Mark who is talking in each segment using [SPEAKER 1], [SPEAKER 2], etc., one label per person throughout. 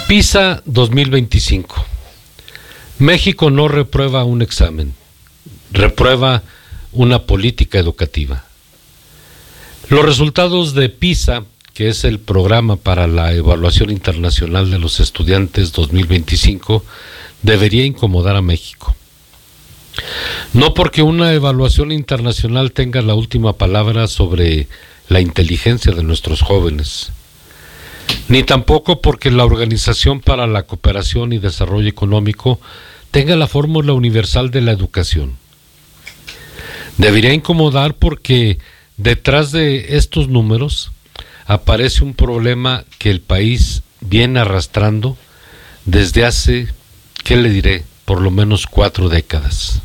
[SPEAKER 1] PISA 2025. México no reprueba un examen, reprueba una política educativa. Los resultados de PISA, que es el programa para la evaluación internacional de los estudiantes 2025, debería incomodar a México. No porque una evaluación internacional tenga la última palabra sobre la inteligencia de nuestros jóvenes, ni tampoco porque la Organización para la Cooperación y Desarrollo Económico tenga la fórmula universal de la educación. Debería incomodar porque detrás de estos números aparece un problema que el país viene arrastrando desde hace, ¿qué le diré?, por lo menos 4 décadas.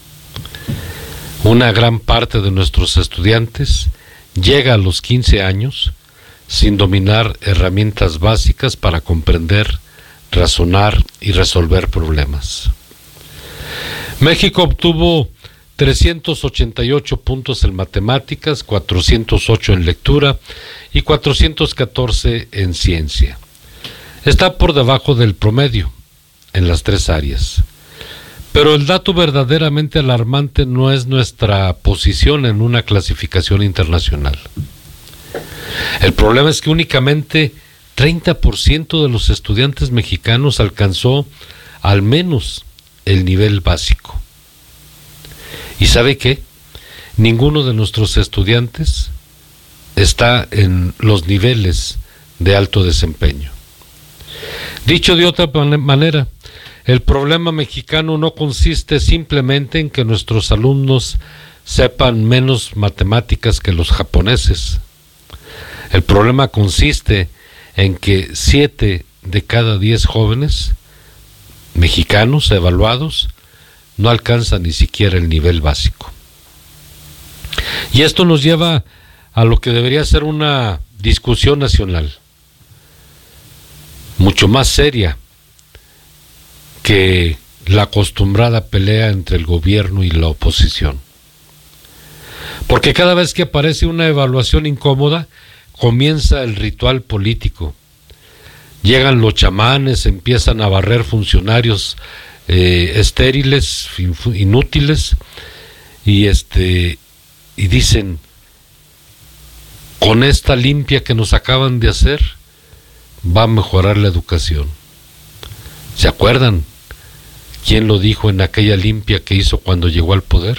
[SPEAKER 1] Una gran parte de nuestros estudiantes llega a los 15 años sin dominar herramientas básicas para comprender, razonar y resolver problemas. México obtuvo 388 puntos en matemáticas, 408 en lectura y 414 en ciencia. Está por debajo del promedio en las 3 áreas. Pero el dato verdaderamente alarmante no es nuestra posición en una clasificación internacional. El problema es que únicamente 30% de los estudiantes mexicanos alcanzó al menos el nivel básico. ¿Y sabe qué? Ninguno de nuestros estudiantes está en los niveles de alto desempeño. Dicho de otra manera, el problema mexicano no consiste simplemente en que nuestros alumnos sepan menos matemáticas que los japoneses. El problema consiste en que 7 de cada 10 jóvenes mexicanos evaluados no alcanzan ni siquiera el nivel básico. Y esto nos lleva a lo que debería ser una discusión nacional, mucho más seria que la acostumbrada pelea entre el gobierno y la oposición. Porque cada vez que aparece una evaluación incómoda, comienza el ritual político. Llegan los chamanes, empiezan a barrer funcionarios estériles, inútiles, y dicen: con esta limpia que nos acaban de hacer, va a mejorar la educación. ¿Se acuerdan quién lo dijo en aquella limpia que hizo cuando llegó al poder?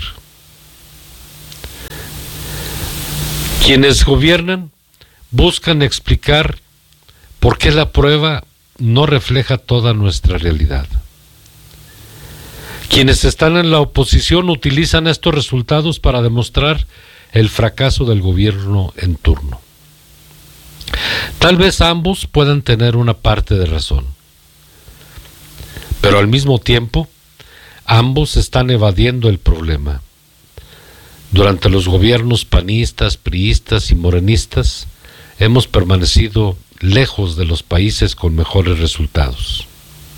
[SPEAKER 1] Quienes gobiernan buscan explicar por qué la prueba no refleja toda nuestra realidad. Quienes están en la oposición utilizan estos resultados para demostrar el fracaso del gobierno en turno. Tal vez ambos puedan tener una parte de razón, pero al mismo tiempo ambos están evadiendo el problema. Durante los gobiernos panistas, priistas y morenistas hemos permanecido lejos de los países con mejores resultados.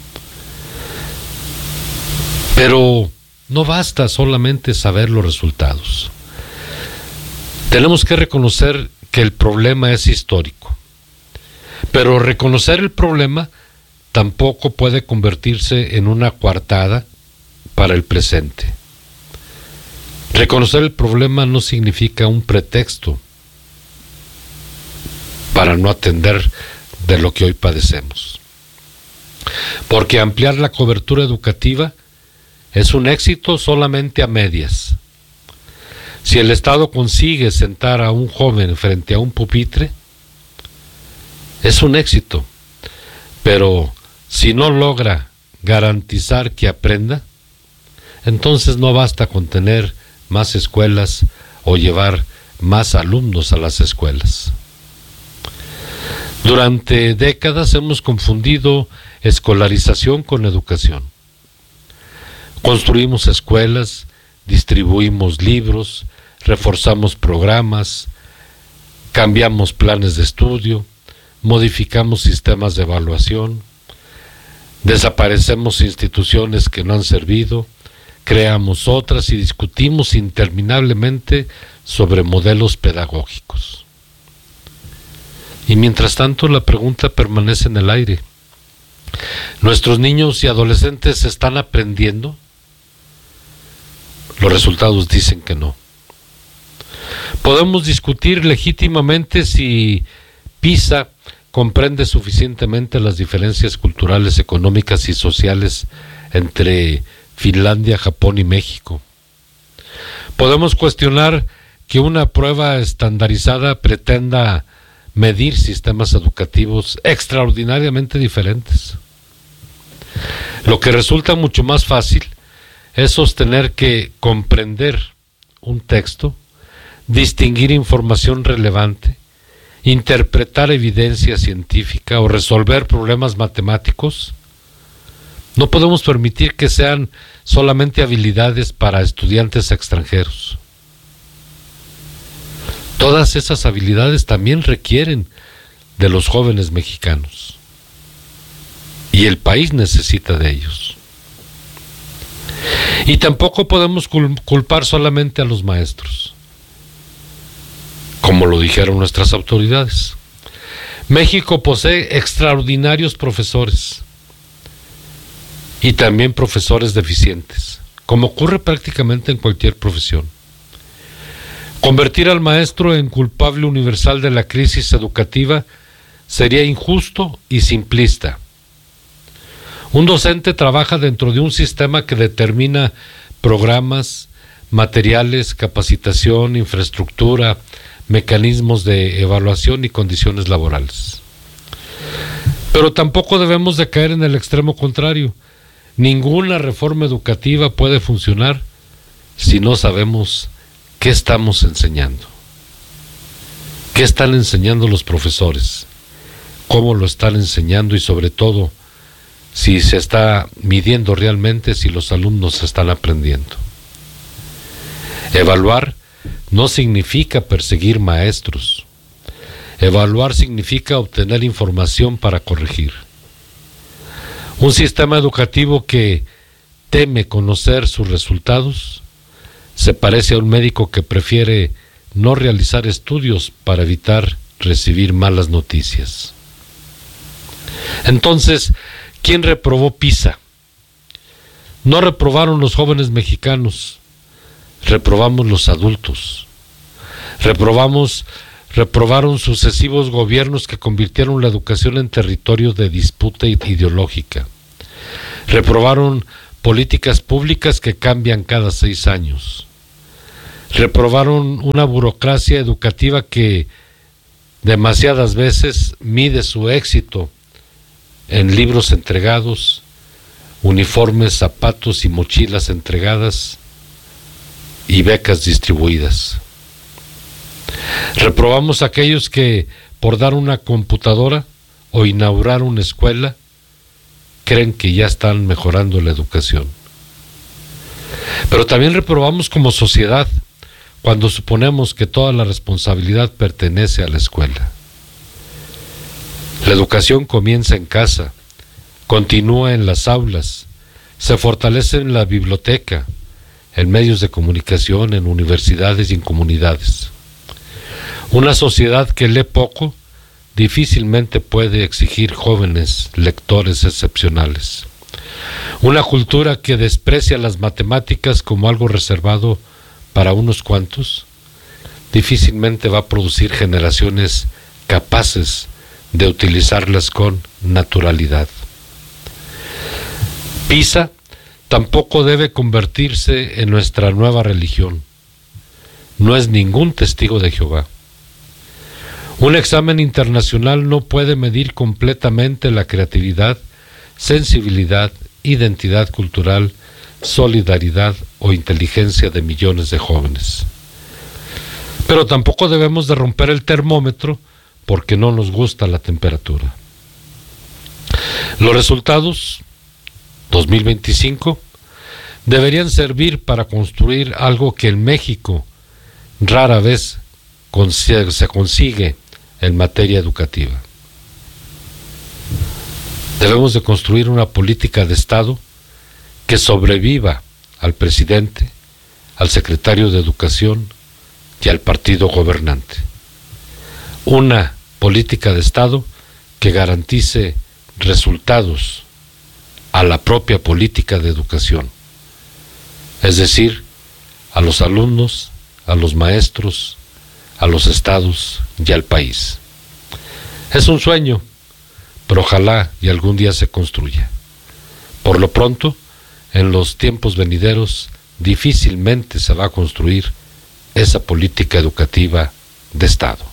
[SPEAKER 1] Pero no basta solamente saber los resultados. Tenemos que reconocer que el problema es histórico. Pero reconocer el problema tampoco puede convertirse en una coartada para el presente. Reconocer el problema no significa un pretexto para no atender de lo que hoy padecemos. Porque ampliar la cobertura educativa es un éxito solamente a medias. Si el Estado consigue sentar a un joven frente a un pupitre, es un éxito, pero si no logra garantizar que aprenda, entonces no basta con tener más escuelas o llevar más alumnos a las escuelas. Durante décadas hemos confundido escolarización con educación. Construimos escuelas, distribuimos libros, reforzamos programas, cambiamos planes de estudio, modificamos sistemas de evaluación, desaparecemos instituciones que no han servido, creamos otras y discutimos interminablemente sobre modelos pedagógicos. Y mientras tanto la pregunta permanece en el aire: ¿Nuestros niños y adolescentes están aprendiendo? Los resultados dicen que no. Podemos discutir legítimamente si PISA comprende suficientemente las diferencias culturales, económicas y sociales entre Finlandia, Japón y México. Podemos cuestionar que una prueba estandarizada pretenda medir sistemas educativos extraordinariamente diferentes. Lo que resulta mucho más fácil es sostener que comprender un texto, distinguir información relevante, interpretar evidencia científica o resolver problemas matemáticos, no podemos permitir que sean solamente habilidades para estudiantes extranjeros. Todas esas habilidades también requieren de los jóvenes mexicanos. Y el país necesita de ellos. Y tampoco podemos culpar solamente a los maestros, como lo dijeron nuestras autoridades. México posee extraordinarios profesores y también profesores deficientes, como ocurre prácticamente en cualquier profesión. Convertir al maestro en culpable universal de la crisis educativa sería injusto y simplista. Un docente trabaja dentro de un sistema que determina programas, materiales, capacitación, infraestructura, mecanismos de evaluación y condiciones laborales. Pero tampoco debemos de caer en el extremo contrario. Ninguna reforma educativa puede funcionar si no sabemos qué estamos enseñando. ¿Qué están enseñando los profesores? ¿Cómo lo están enseñando? Y sobre todo, si se está midiendo realmente si los alumnos están aprendiendo. Evaluar no significa perseguir maestros. Evaluar significa obtener información para corregir. Un sistema educativo que teme conocer sus resultados se parece a un médico que prefiere no realizar estudios para evitar recibir malas noticias. Entonces, ¿quién reprobó PISA? No reprobaron los jóvenes mexicanos, reprobamos los adultos. Reprobaron sucesivos gobiernos que convirtieron la educación en territorio de disputa ideológica. Reprobaron políticas públicas que cambian cada 6 años. Reprobaron una burocracia educativa que demasiadas veces mide su éxito en libros entregados, uniformes, zapatos y mochilas entregadas y becas distribuidas. Reprobamos a aquellos que, por dar una computadora o inaugurar una escuela, creen que ya están mejorando la educación. Pero también reprobamos como sociedad cuando suponemos que toda la responsabilidad pertenece a la escuela. La educación comienza en casa, continúa en las aulas, se fortalece en la biblioteca, en medios de comunicación, en universidades y en comunidades. Una sociedad que lee poco difícilmente puede exigir jóvenes lectores excepcionales. Una cultura que desprecia las matemáticas como algo reservado para unos cuantos difícilmente va a producir generaciones capaces de utilizarlas con naturalidad. PISA tampoco debe convertirse en nuestra nueva religión. No es ningún testigo de Jehová. Un examen internacional no puede medir completamente la creatividad, sensibilidad, identidad cultural, solidaridad o inteligencia de millones de jóvenes. Pero tampoco debemos de romper el termómetro porque no nos gusta la temperatura. Los resultados 2025 deberían servir para construir algo que en México rara vez se consigue en materia educativa. Debemos de construir una política de Estado que sobreviva al presidente, al secretario de Educación y al partido gobernante. Una política de Estado que garantice resultados a la propia política de educación, es decir, a los alumnos, a los maestros, a los estados y al país. Es un sueño, pero ojalá y algún día se construya. Por lo pronto, en los tiempos venideros, difícilmente se va a construir esa política educativa de Estado.